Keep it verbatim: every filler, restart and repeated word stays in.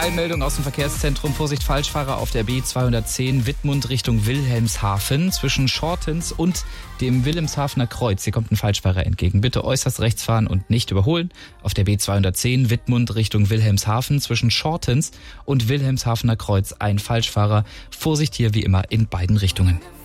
Eilmeldung aus dem Verkehrszentrum. Vorsicht, Falschfahrer auf der B zweihundertzehn Wittmund Richtung Wilhelmshaven. Zwischen Schortens und dem Wilhelmshavener Kreuz. Hier kommt ein Falschfahrer entgegen. Bitte äußerst rechts fahren und nicht überholen. Auf der B zweihundertzehn Wittmund Richtung Wilhelmshaven. Zwischen Schortens und Wilhelmshavener Kreuz ein Falschfahrer. Vorsicht hier wie immer in beiden Richtungen.